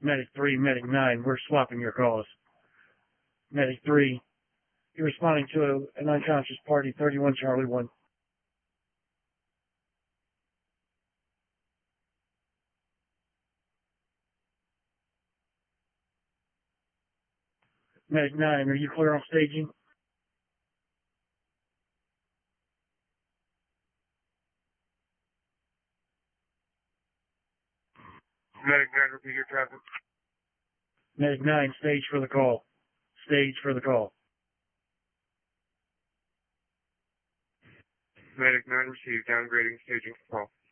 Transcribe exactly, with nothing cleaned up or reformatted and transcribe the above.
Medic three, Medic nine, we're swapping your calls. Medic three, you're responding to a, an unconscious party, thirty-one Charlie one. Medic nine, are you clear on staging? Medic nine, repeat your traffic. Medic nine, stage for the call. Stage for the call. Medic nine, received, downgrading, staging for call.